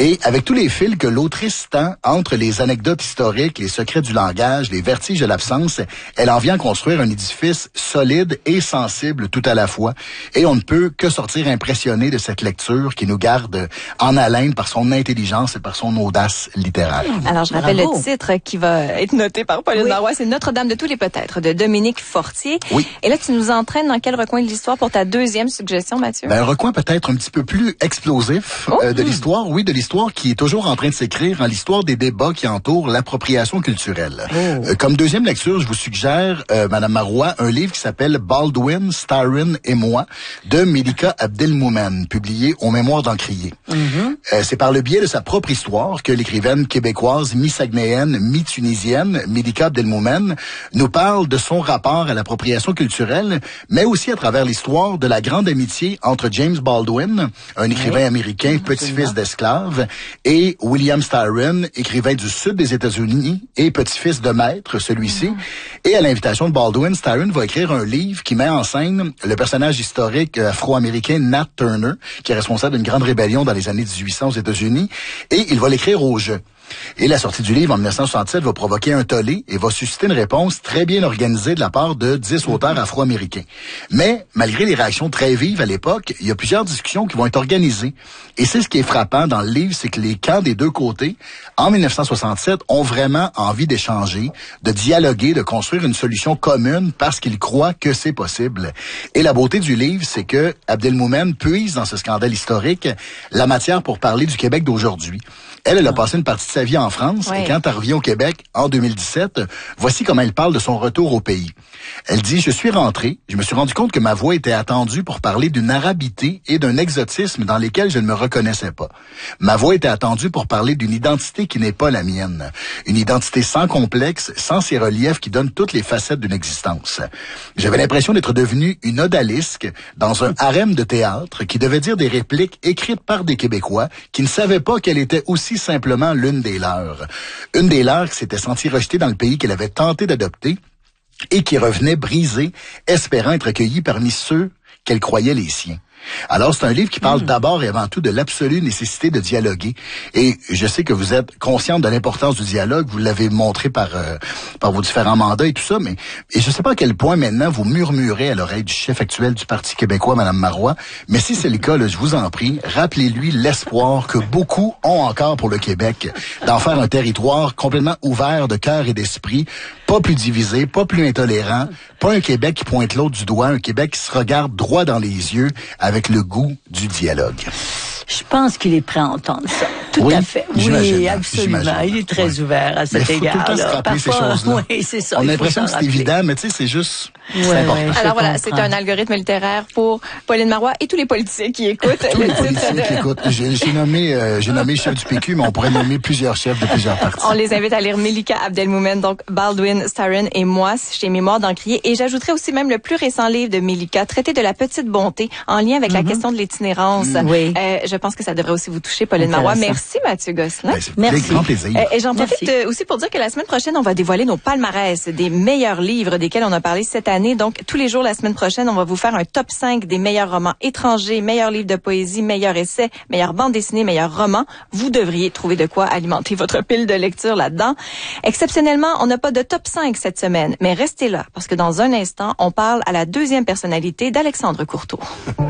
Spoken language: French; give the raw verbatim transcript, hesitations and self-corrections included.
Et avec tous les fils que l'autrice tend entre les anecdotes historiques, les secrets du langage, les vertiges de l'absence, elle en vient construire un édifice solide et sensible tout à la fois. Et on ne peut que sortir impressionné de cette lecture qui nous garde en haleine par son intelligence et par son audace littéraire. Alors, je rappelle Bravo. le titre qui va être noté par Pauline Oui. Marois, c'est Notre-Dame de tous les peut-être, de Dominique Fortier. Oui. Et là, tu nous entraînes dans quel recoin de l'histoire pour ta deuxième suggestion, Mathieu? Ben, un recoin peut-être un petit peu plus explosif Oh. euh, de l'histoire, oui, de l'histoire qui est toujours en train de s'écrire, en l'histoire des débats qui entourent l'appropriation culturelle. Oh. Euh, comme deuxième lecture, je vous suggère, euh, Madame Marois, un livre qui s'appelle Baldwin, Styron et moi, de Melika Abdelmoumen, publié aux Mémoires d'Encrier. Mm-hmm. Euh, c'est par le biais de sa propre histoire que l'écrivaine québécoise, mi-sagnéenne, mi-tunisienne, Melika Abdelmoumen, nous parle de son rapport à l'appropriation culturelle, mais aussi à travers l'histoire de la grande amitié entre James Baldwin, un écrivain Oui. américain, petit-fils d'esclave, et William Styron, écrivain du sud des États-Unis et petit-fils de maître, celui-ci. Mm-hmm. Et à l'invitation de Baldwin, Styron va écrire un livre qui met en scène le personnage historique afro-américain Nat Turner, qui est responsable d'une grande rébellion dans les années dix-huit cents aux États-Unis, et il va l'écrire au jeu. Et la sortie du livre en dix-neuf cent soixante-sept va provoquer un tollé et va susciter une réponse très bien organisée de la part de dix auteurs afro-américains. Mais, malgré les réactions très vives à l'époque, il y a plusieurs discussions qui vont être organisées. Et c'est ce qui est frappant dans le livre, c'est que les camps des deux côtés, en dix-neuf cent soixante-sept, ont vraiment envie d'échanger, de dialoguer, de construire une solution commune parce qu'ils croient que c'est possible. Et la beauté du livre, c'est que Abdelmoumen puise dans ce scandale historique la matière pour parler du Québec d'aujourd'hui. Elle, elle a passé une partie de sa vie en France, ouais. et quand elle revient au Québec en deux mille dix-sept, voici comment elle parle de son retour au pays. Elle dit « Je suis rentrée, je me suis rendu compte que ma voix était attendue pour parler d'une arabité et d'un exotisme dans lesquels je ne me reconnaissais pas. Ma voix était attendue pour parler d'une identité qui n'est pas la mienne, une identité sans complexe, sans ces reliefs qui donnent toutes les facettes d'une existence. J'avais l'impression d'être devenue une odalisque dans un harem de théâtre qui devait dire des répliques écrites par des Québécois qui ne savaient pas qu'elle était aussi simplement l'une des leurs. Une des leurs qui s'était sentie rejetée dans le pays qu'elle avait tenté d'adopter et qui revenait brisée, espérant être accueillie parmi ceux qu'elle croyait les siens. Alors, c'est un livre qui parle mmh. d'abord et avant tout de l'absolue nécessité de dialoguer. Et je sais que vous êtes consciente de l'importance du dialogue. Vous l'avez montré par euh, par vos différents mandats et tout ça. Mais et je ne sais pas à quel point maintenant vous murmurez à l'oreille du chef actuel du Parti québécois, Mme Marois. Mais si c'est le cas, là, je vous en prie, rappelez-lui l'espoir que beaucoup ont encore pour le Québec d'en faire un territoire complètement ouvert de cœur et d'esprit, pas plus divisé, pas plus intolérant, pas un Québec qui pointe l'autre du doigt, un Québec qui se regarde droit dans les yeux avec le goût du dialogue. Je pense qu'il est prêt à entendre ça. Tout oui, à fait. Oui, absolument. Il est très ouais. ouvert à cet égard. Il faut tout le temps se rappeler ces choses-là. Oui, c'est ça. On a l'impression que c'est évident, mais tu sais, c'est juste ouais, c'est important. Ouais, Alors voilà, c'est un algorithme littéraire pour Pauline Marois et tous les politiciens qui écoutent. Tous les politiciens de... qui écoutent. J'ai, j'ai nommé, euh, j'ai nommé chef du P Q, mais on pourrait nommer plusieurs chefs de plusieurs partis. On les invite à lire Melika Abdelmoumen, donc Baldwin, Styron et moi, chez Mémoires d'Encrier. Et j'ajouterai aussi même le plus récent livre de Melika, Traité de la petite bonté, en lien avec mm-hmm. la question de l'itinérance. Mm, oui. Euh, je pense que ça devrait aussi vous toucher, Pauline Marois. Merci, Mathieu Gosselin. Ben, c'est Merci. Grand plaisir. Euh, et j'en profite euh, aussi pour dire que la semaine prochaine, on va dévoiler nos palmarès des meilleurs livres desquels on a parlé cette année. Donc, tous les jours, la semaine prochaine, on va vous faire un top cinq des meilleurs romans étrangers, meilleurs livres de poésie, meilleurs essais, meilleures bandes dessinées, meilleurs romans. Vous devriez trouver de quoi alimenter votre pile de lecture là-dedans. Exceptionnellement, on n'a pas de top cinq cette semaine, mais restez là, parce que dans un instant, on parle à la deuxième personnalité d'Alexandre Courteau.